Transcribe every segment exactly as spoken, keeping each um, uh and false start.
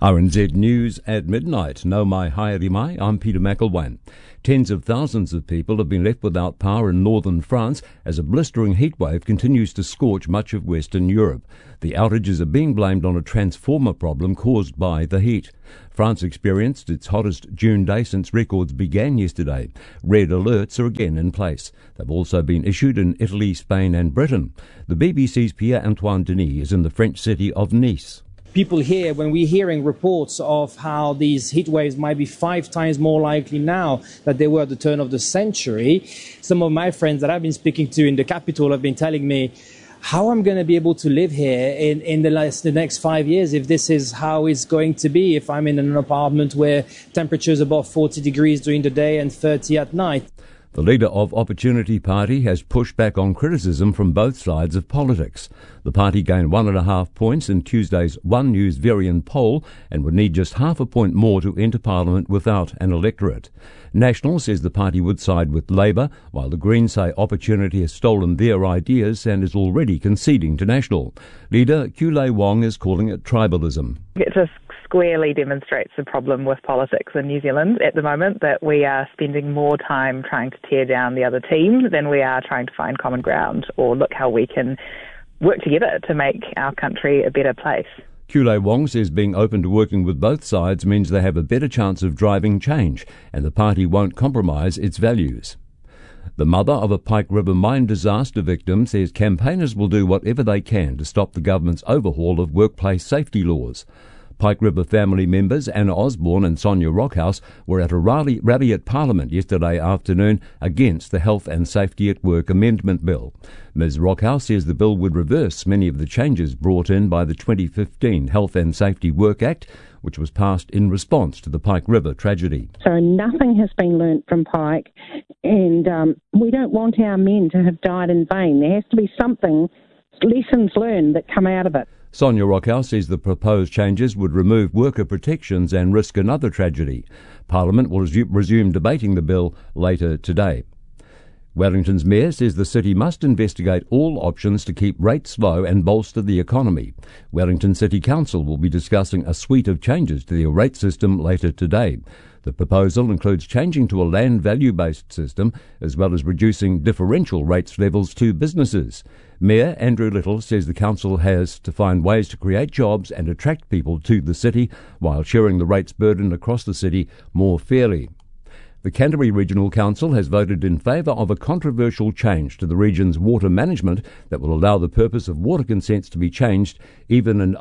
R N Z News at midnight. No mai haere mai, I'm Peter McElwain. Tens of thousands of people have been left without power in northern France as a blistering heatwave continues to scorch much of Western Europe. The outages are being blamed on a transformer problem caused by the heat. France experienced its hottest June day since records began yesterday. Red alerts are again in place. They've also been issued in Italy, Spain and Britain. The B B C's Pierre-Antoine Denis is in the French city of Nice. People here, when we're hearing reports of how these heat waves might be five times more likely now than they were at the turn of the century, some of my friends that I've been speaking to in the capital have been telling me how I'm going to be able to live here in, in the, last, the next five years if this is how it's going to be, if I'm in an apartment where temperatures above forty degrees during the day and thirty at night. The leader of Opportunity Party has pushed back on criticism from both sides of politics. The party gained one and a half points in Tuesday's One News Varian poll and would need just half a point more to enter Parliament without an electorate. National says the party would side with Labour, while the Greens say Opportunity has stolen their ideas and is already conceding to National. Leader Kulei Wong is calling it tribalism. It just squarely demonstrates the problem with politics in New Zealand at the moment, that we are spending more time trying to tear down the other team than we are trying to find common ground or look how we can work together to make our country a better place. Kulei Wong says being open to working with both sides means they have a better chance of driving change, and the party won't compromise its values. The mother of a Pike River mine disaster victim says campaigners will do whatever they can to stop the government's overhaul of workplace safety laws. Pike River family members Anna Osborne and Sonia Rockhouse were at a rally, rally at Parliament yesterday afternoon against the Health and Safety at Work Amendment Bill. Miz Rockhouse says the bill would reverse many of the changes brought in by the twenty fifteen Health and Safety Work Act, which was passed in response to the Pike River tragedy. So nothing has been learnt from Pike, and um, we don't want our men to have died in vain. There has to be something, lessons learned that come out of it. Sonia Rockhouse says the proposed changes would remove worker protections and risk another tragedy. Parliament will resu- resume debating the bill later today. Wellington's mayor says the city must investigate all options to keep rates low and bolster the economy. Wellington City Council will be discussing a suite of changes to their rate system later today. The proposal includes changing to a land value-based system, as well as reducing differential rates levels to businesses. Mayor Andrew Little says the council has to find ways to create jobs and attract people to the city while sharing the rates burden across the city more fairly. The Canterbury Regional Council has voted in favour of a controversial change to the region's water management that will allow the purpose of water consents to be changed even in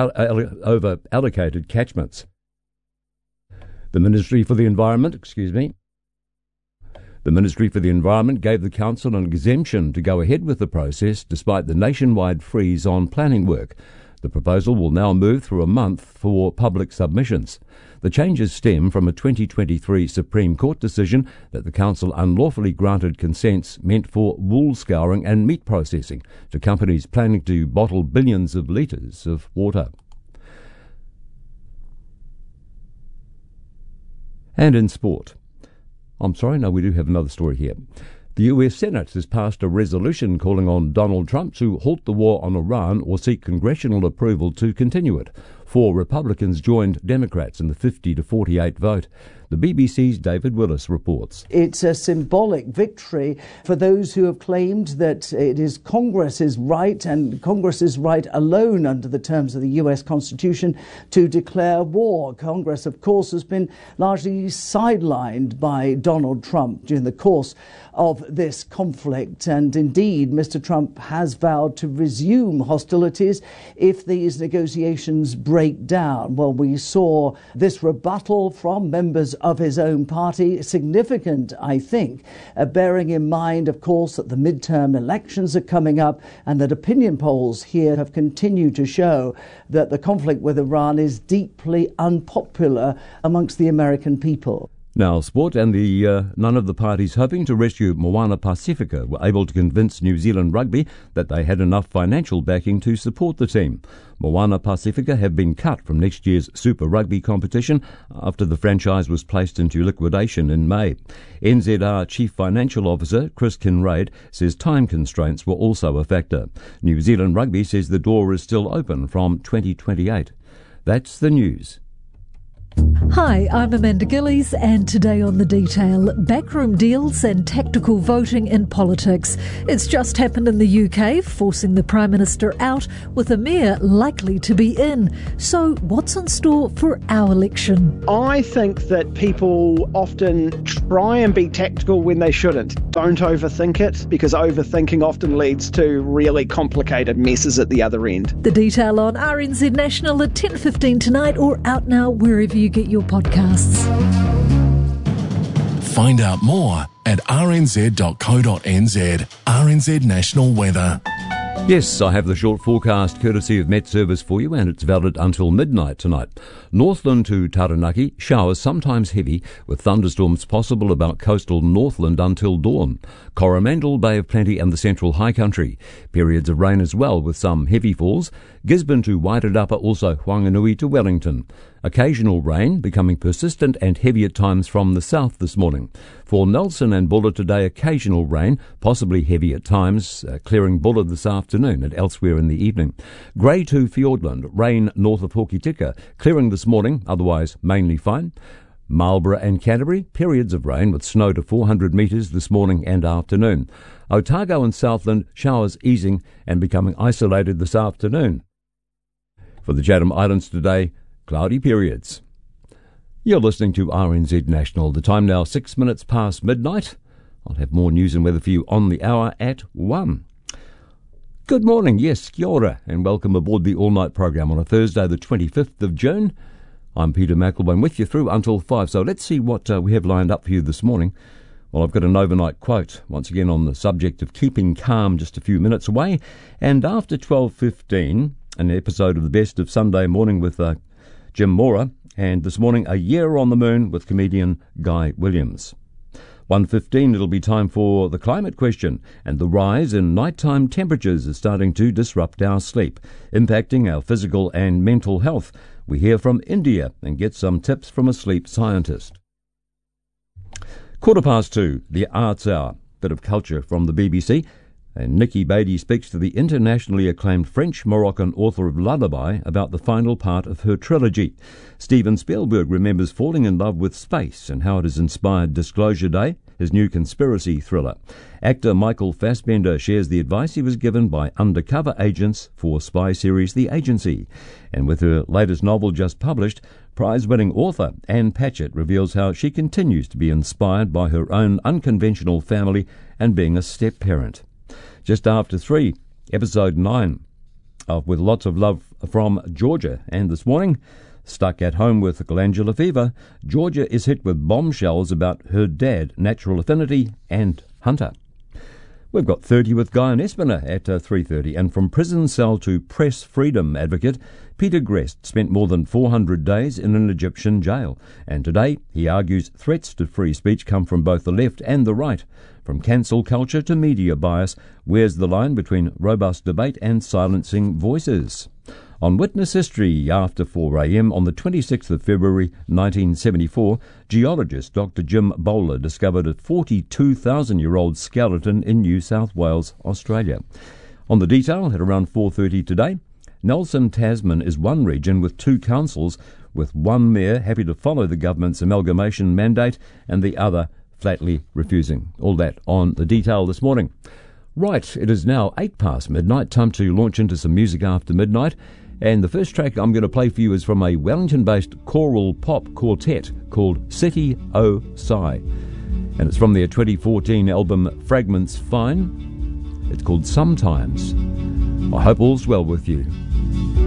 over-allocated catchments. The Ministry for the Environment, excuse me, the Ministry for the Environment gave the Council an exemption to go ahead with the process despite the nationwide freeze on planning work. The proposal will now move through a month for public submissions. The changes stem from a twenty twenty-three Supreme Court decision that the Council unlawfully granted consents meant for wool scouring and meat processing to companies planning to bottle billions of litres of water. And in sport. I'm sorry, no, we do have another story here. The U S Senate has passed a resolution calling on Donald Trump to halt the war on Iran or seek congressional approval to continue it. Four Republicans joined Democrats in the fifty to forty-eight vote. The B B C's David Willis reports. It's a symbolic victory for those who have claimed that it is Congress's right, and Congress's right alone under the terms of the U S Constitution, to declare war. Congress, of course, has been largely sidelined by Donald Trump during the course of this conflict, and indeed Mister Trump has vowed to resume hostilities if these negotiations break down. Well, we saw this rebuttal from members of his own party, significant, I think, uh, bearing in mind, of course, that the midterm elections are coming up and that opinion polls here have continued to show that the conflict with Iran is deeply unpopular amongst the American people. Now, sport, and the uh, none of the parties hoping to rescue Moana Pacifica were able to convince New Zealand Rugby that they had enough financial backing to support the team. Moana Pacifica have been cut from next year's Super Rugby competition after the franchise was placed into liquidation in May. N Z R Chief Financial Officer Chris Kinraid says time constraints were also a factor. New Zealand Rugby says the door is still open from twenty twenty-eight. That's the news. Hi, I'm Amanda Gillies, and today on The Detail, backroom deals and tactical voting in politics. It's just happened in the U K, forcing the Prime Minister out, with a mayor likely to be in. So what's in store for our election? I think that people often try and be tactical when they shouldn't. Don't overthink it, because overthinking often leads to really complicated messes at the other end. The Detail on R N Z National at ten fifteen tonight, or out now wherever you get your podcasts. Find out more at r n z dot co dot n z. R N Z National Weather. Yes, I have the short forecast courtesy of Met Service for you, and it's valid until midnight tonight. Northland to Taranaki, showers sometimes heavy, with thunderstorms possible about coastal Northland until dawn. Coromandel, Bay of Plenty and the central high country. Periods of rain as well, with some heavy falls. Gisborne to Wairarapa, also Whanganui to Wellington. Occasional rain, becoming persistent and heavy at times from the south this morning. For Nelson and Buller today, occasional rain, possibly heavy at times, uh, clearing Buller this afternoon and elsewhere in the evening. Grey to Fiordland, rain north of Hokitika, clearing this morning, otherwise mainly fine. Marlborough and Canterbury, periods of rain with snow to four hundred metres this morning and afternoon. Otago and Southland, showers easing and becoming isolated this afternoon. For the Chatham Islands today, cloudy periods. You're listening to R N Z National. The time now six minutes past midnight. I'll have more news and weather for you on the hour at one. Good morning, yes, kia ora, and welcome aboard the all-night program on a Thursday the twenty-fifth of June. I'm Peter McElwain with you through until five, so let's see what uh, we have lined up for you this morning. Well, I've got an overnight quote, once again on the subject of keeping calm just a few minutes away, and after twelve fifteen, an episode of the Best of Sunday Morning with uh, Jim Mora, and this morning, A Year on the Moon with comedian Guy Williams. one fifteen, it'll be time for the climate question, and the rise in nighttime temperatures is starting to disrupt our sleep, impacting our physical and mental health. We hear from India and get some tips from a sleep scientist. Quarter past two, the Arts Hour, bit of culture from the B B C. And Nikki Beattie speaks to the internationally acclaimed French-Moroccan author of Lullaby about the final part of her trilogy. Steven Spielberg remembers falling in love with space and how it has inspired Disclosure Day, his new conspiracy thriller. Actor Michael Fassbender shares the advice he was given by undercover agents for spy series The Agency. And with her latest novel just published, prize-winning author Anne Patchett reveals how she continues to be inspired by her own unconventional family and being a step-parent. Just after three, episode nine of With Lots of Love from Georgia. And this morning, stuck at home with glandular fever, Georgia is hit with bombshells about her dad, Natural Affinity, and Hunter. We've got thirty with Guy and Espiner at uh, three thirty. And from prison cell to press freedom advocate, Peter Grest spent more than four hundred days in an Egyptian jail. And today, he argues threats to free speech come from both the left and the right. From cancel culture to media bias, where's the line between robust debate and silencing voices? On Witness History, after four a.m. on the twenty-sixth of February nineteen seventy-four, geologist Doctor Jim Bowler discovered a forty-two thousand year old skeleton in New South Wales, Australia. On The Detail, at around four thirty today, Nelson Tasman is one region with two councils, with one mayor happy to follow the government's amalgamation mandate and the other flatly refusing. All that on The Detail this morning. Right, it is now eight past midnight, time to launch into some music after midnight. And the first track I'm going to play for you is from a Wellington-based choral pop quartet called City O Psy. And it's from their twenty fourteen album Fragments Fine. It's called Sometimes. I hope all's well with you.